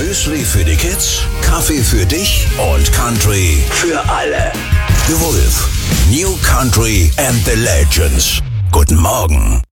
Müsli für die Kids, Kaffee für dich und Country für alle. The Wolf, New Country and the Legends. Guten Morgen.